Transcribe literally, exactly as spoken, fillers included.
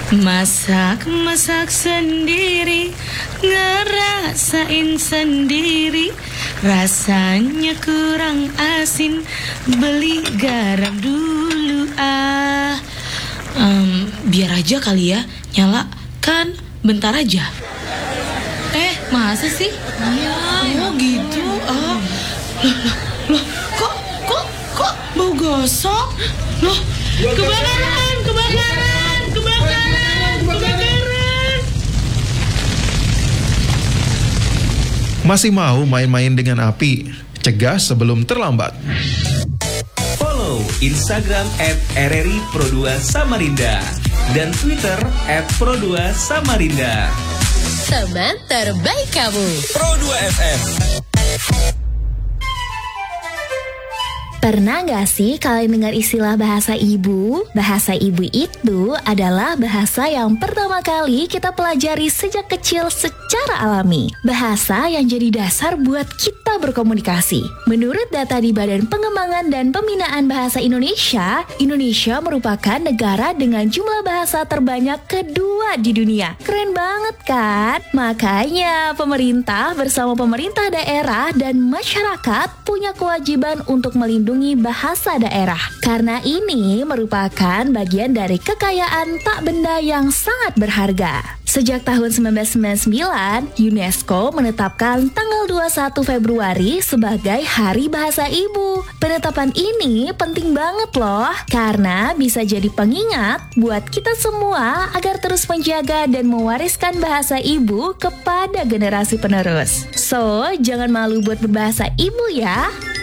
Masak-masak sendiri, ngerasain sendiri, rasanya kurang asin, beli garam dulu ah. um, Biar aja kali ya, nyala kan bentar aja. Eh, masa sih? Iya, oh gitu. Ah, loh, loh, loh, kok, kok, kok bau gosong? Loh, kebakaran, kebakaran, kebakaran, kebakaran. Masih mau main-main dengan api? Cegah sebelum terlambat. Follow Instagram at R R I Pro dua Samarinda dan Twitter at Pro dua Samarinda. Teman terbaik kamu, Pro dua F M. Pernah gak sih kalian dengar istilah bahasa ibu? Bahasa ibu itu adalah bahasa yang pertama kali kita pelajari sejak kecil secara alami. Bahasa yang jadi dasar buat kita berkomunikasi. Menurut data di Badan Pengembangan dan Pembinaan Bahasa Indonesia, Indonesia merupakan negara dengan jumlah bahasa terbanyak kedua di dunia. Keren banget kan? Makanya pemerintah bersama pemerintah daerah dan masyarakat punya kewajiban untuk melindungi bahasa daerah. Karena ini merupakan bagian dari kekayaan tak benda yang sangat berharga. Sejak tahun seribu sembilan ratus sembilan puluh sembilan, UNESCO menetapkan tanggal dua puluh satu Februari sebagai Hari Bahasa Ibu. Penetapan ini penting banget loh, karena bisa jadi pengingat buat kita semua agar terus menjaga dan mewariskan bahasa ibu kepada generasi penerus. So, jangan malu buat berbahasa ibu ya.